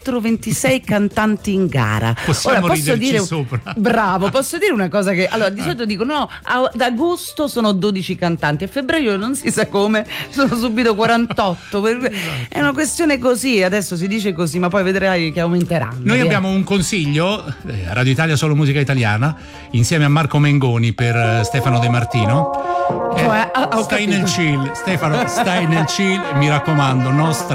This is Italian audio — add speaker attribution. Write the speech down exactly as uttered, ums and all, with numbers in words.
Speaker 1: ventiquattro ventisei cantanti in gara.
Speaker 2: Possiamo
Speaker 1: Ora, posso
Speaker 2: riderci
Speaker 1: dire,
Speaker 2: sopra.
Speaker 1: bravo, posso dire una cosa che allora di solito dico no, ad agosto sono dodici cantanti, a febbraio non si sa come sono subito quarantotto. È una questione così, adesso si dice così, ma poi vedrai che aumenteranno.
Speaker 2: Noi
Speaker 1: via.
Speaker 2: abbiamo un consiglio, eh, Radio Italia Solo Musica Italiana, insieme a Marco Mengoni per eh, Stefano De Martino. Eh,
Speaker 1: Cioè, ah, ho
Speaker 2: stai
Speaker 1: capito.
Speaker 2: nel chill, Stefano, stai nel chill, mi raccomando, non